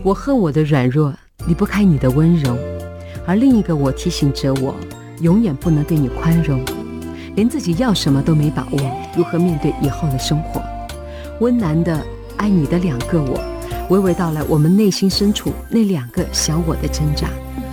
我恨我的软弱，离不开你的温柔，而另一个我提醒着我，永远不能对你宽容，连自己要什么都没把握，如何面对以后的生活？温暖的爱你的两个我，娓娓道来我们内心深处那两个小我的挣扎。